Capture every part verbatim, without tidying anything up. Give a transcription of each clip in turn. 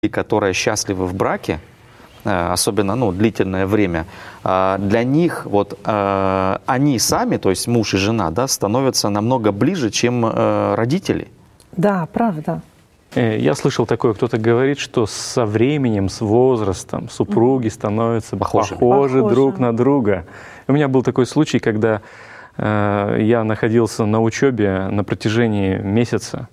которые счастливы в браке, особенно ну, длительное время, для них вот они сами, то есть муж и жена, да, становятся намного ближе, чем родители. Да, правда. Я слышал такое, кто-то говорит, что со временем, с возрастом супруги становятся похожи, похожи, похожи друг на друга. У меня был такой случай, когда э, я находился на учебе на протяжении месяца,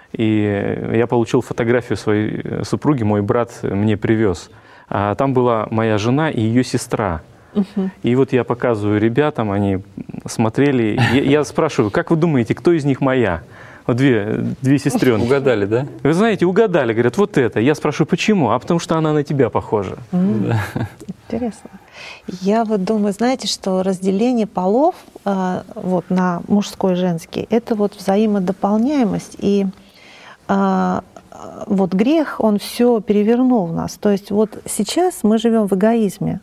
и я получил фотографию своей супруги, мой брат мне привез. А там была моя жена и ее сестра. Uh-huh. И вот я показываю ребятам, они смотрели. Я, я спрашиваю, как вы думаете, кто из них моя? Вот две, две сестренки. Угадали, да? Вы знаете, угадали. Говорят, вот это. Я спрашиваю, почему? А потому что она на тебя похожа. Mm. Да. Интересно. Я вот думаю, знаете, что разделение полов э, вот, на мужской и женский, это вот взаимодополняемость. И э, вот грех, он все перевернул в нас. То есть вот сейчас мы живем в эгоизме.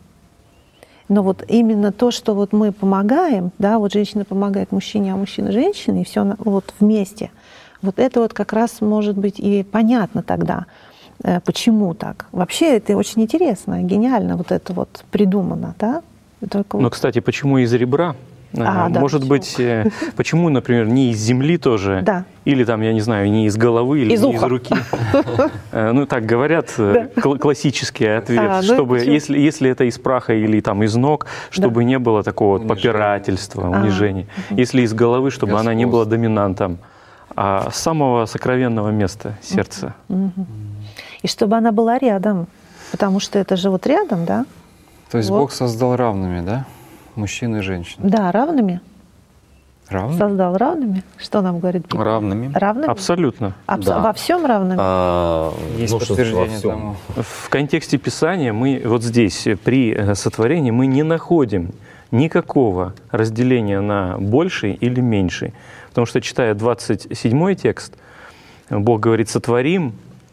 Но вот именно то, что вот мы помогаем, да, вот женщина помогает мужчине, а мужчина женщине, и все вот вместе, вот это вот как раз может быть и понятно тогда, почему так. Вообще это очень интересно, гениально вот это вот придумано, да? Только Но, вот... кстати, почему из ребра? А, да, Может почему? быть, почему, например, не из земли тоже, да. или там, я не знаю, не из головы, или из не уха. из руки. Ну, так говорят, да. классический ответ, а, чтобы, если, если это из праха или там из ног, чтобы да. не было такого вот попирательства, унижения. А, если из головы, чтобы Господь. Она не была доминантом, а с самого сокровенного места сердца. И чтобы она была рядом, потому что это же вот рядом, да? То есть вот. Бог создал равными, да? Мужчин и женщин. Да, равными. Равными? Создал равными. Что нам говорит Библия? Равными. Равными? Абсолютно. Абс- да. Во всем равными? А, Есть ну, подтверждение тому. В контексте Писания мы вот здесь при сотворении мы не находим никакого разделения на больший или меньший. Потому что, читая двадцать седьмой текст, Бог говорит: «Сотворим,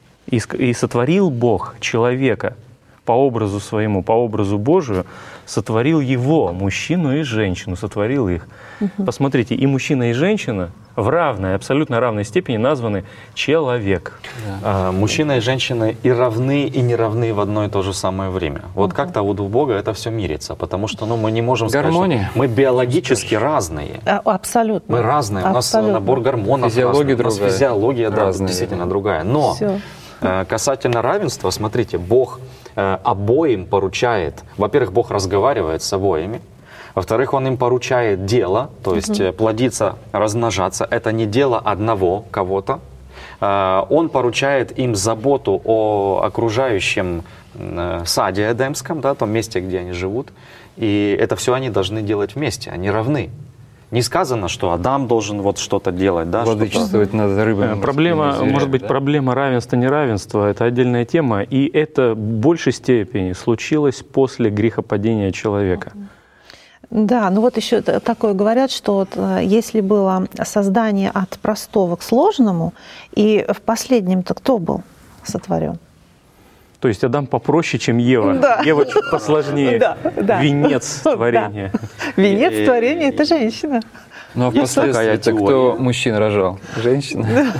и сотворил Бог человека по образу своему, по образу Божию, сотворил его, мужчину и женщину, сотворил их». Угу. Посмотрите, и мужчина, и женщина в равной, абсолютно равной степени названы человек. Да. А, мужчина и женщина и равны, и не равны в одно и то же самое время. Вот угу. как-то вот у Бога это все мирится, потому что ну, мы не можем Гармония. сказать, что мы биологически разные. А, абсолютно. Мы разные, абсолютно. У нас набор гормонов физиология разный, у нас физиология да, действительно другая. Но Всё. касательно равенства, смотрите, Бог обоим поручает, во-первых, Бог разговаривает с обоими, во-вторых, Он им поручает дело, то есть угу. плодиться, размножаться. Это не дело одного кого-то. Он поручает им заботу о окружающем саде Эдемском, да, том месте, где они живут. И это все они должны делать вместе, они равны. Не сказано, что Адам должен вот что-то делать, да? Владычествовать над рыбами. Проблема, зверями, может быть, да? проблема равенства-неравенства — это отдельная тема, и это в большей степени случилось после грехопадения человека. Да, ну вот еще такое говорят, что вот если было создание от простого к сложному, и в последнем-то кто был сотворен? То есть Адам попроще, чем Ева. Да. Ева чуть посложнее. Да, да. Венец творения. Да. Венец творения — это женщина. Ну а впоследствии кто мужчин рожал? Женщина?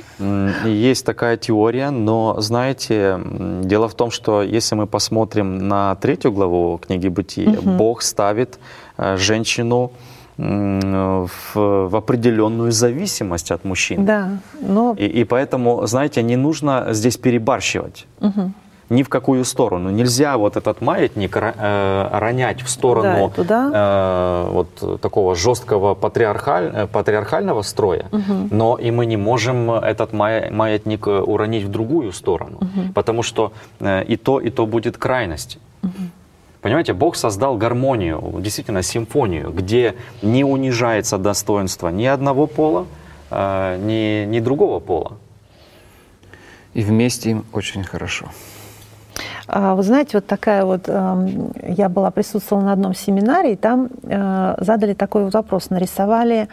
Есть такая теория, но, знаете, дело в том, что если мы посмотрим на третью главу книги Бытия, угу. Бог ставит женщину в, в определенную зависимость от мужчин. Да, но... и, и поэтому, знаете, не нужно здесь перебарщивать. Угу. Ни в какую сторону. Нельзя вот этот маятник э, ронять в сторону да, э, вот такого жесткого патриархаль, патриархального строя, угу. но и мы не можем этот маятник уронить в другую сторону, угу. потому что э, и то, и то будет крайность. Угу. Понимаете, Бог создал гармонию, действительно симфонию, где не унижается достоинство ни одного пола, э, ни, ни другого пола. И вместе им очень хорошо. Вы знаете, вот такая вот, я была присутствовала на одном семинаре, и там задали такой вот вопрос, нарисовали,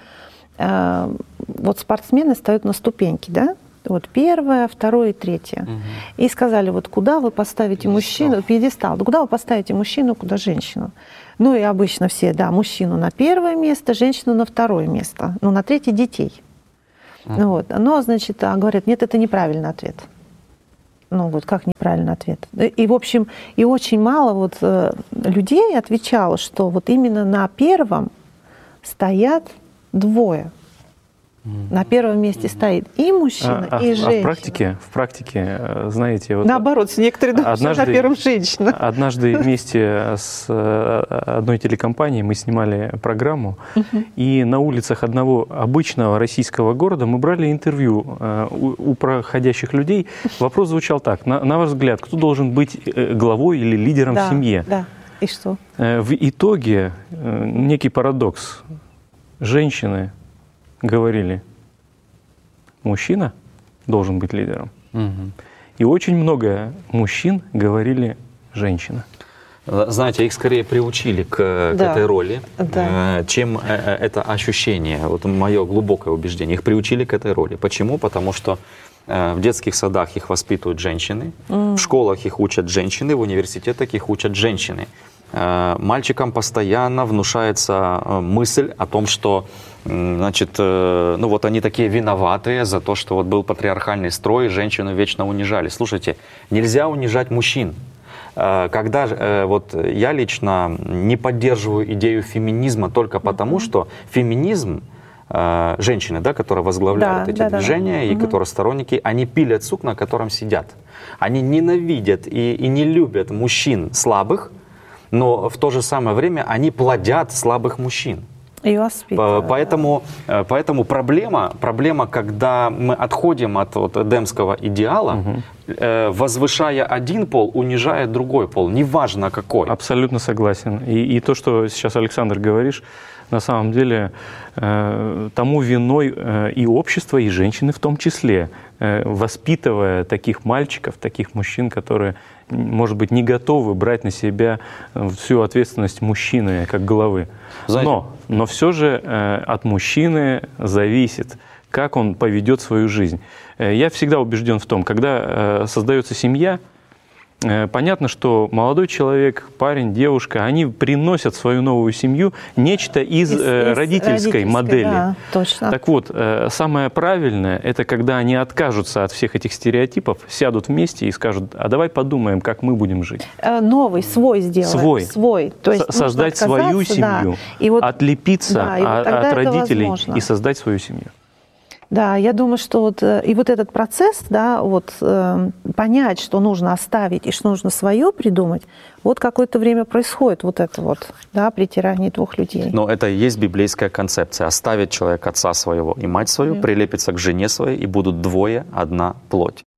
вот спортсмены стоят на ступеньки, да, вот первое, второе и третье, угу. и сказали, вот куда вы поставите пьедестал. мужчину, пьедестал, куда вы поставите мужчину, куда женщину. Ну и обычно все, да, мужчину на первое место, женщину на второе место, ну на третье детей. Угу. Вот. Но, значит, говорят, нет, это неправильный ответ. Ну вот как неправильный ответ. И, в общем, и очень мало вот людей отвечало, что вот именно на первом стоят двое. На первом месте стоит и мужчина, а, и а, женщина. А в практике, в практике, знаете, вот наоборот, некоторые думают, что на первом женщина. Однажды вместе с одной телекомпанией мы снимали программу, uh-huh. и на улицах одного обычного российского города мы брали интервью у, у проходящих людей. Вопрос звучал так: на, на ваш взгляд, кто должен быть главой или лидером да, в семье? Да. И что? В итоге некий парадокс. Женщины говорили, мужчина должен быть лидером. Угу. И очень много мужчин говорили, женщина. Знаете, их скорее приучили к, да. к этой роли, да. чем это ощущение. Вот мое глубокое убеждение. Их приучили к этой роли. Почему? Потому что в детских садах их воспитывают женщины, mm. в школах их учат женщины, в университетах их учат женщины. Мальчикам постоянно внушается мысль о том, что, значит, ну вот они такие виноватые за то, что вот был патриархальный строй, женщину вечно унижали. Слушайте, нельзя унижать мужчин. Когда вот я лично не поддерживаю идею феминизма только потому, mm-hmm. что феминизм, женщины, да, которые возглавляют да, эти да, движения да. и угу. которые сторонники, они пилят сук, на котором сидят. Они ненавидят и, и не любят мужчин слабых, но в то же самое время они плодят слабых мужчин. И воспитывают. Поэтому, поэтому проблема, проблема, когда мы отходим от вот эдемского идеала, угу. э, возвышая один пол, унижая другой пол, неважно какой. Абсолютно согласен. И, и то, что сейчас, Александр, говоришь, на самом деле э, тому виной э, и общество, и женщины в том числе, э, воспитывая таких мальчиков, таких мужчин, которые, может быть, не готовы брать на себя всю ответственность мужчины как главы. Знаете, но, но все же э, от мужчины зависит, как он поведет свою жизнь. Э, я всегда убежден в том, когда э, создается семья, понятно, что молодой человек, парень, девушка, они приносят в свою новую семью нечто из, из, э, из родительской, родительской модели. Да, точно. Так вот, э, самое правильное, это когда они откажутся от всех этих стереотипов, сядут вместе и скажут, а давай подумаем, как мы будем жить. Новый, свой сделать. Свой. свой. То есть создать свою семью, да. и вот, отлепиться да, и вот от родителей возможно. И создать свою семью. Да, я думаю, что вот и вот этот процесс, да, вот э, понять, что нужно оставить и что нужно свое придумать, вот какое-то время происходит вот это вот, да, притирание двух людей. Но это и есть библейская концепция: оставить человек отца своего и мать свою, mm. прилепиться к жене своей, и будут двое, одна плоть.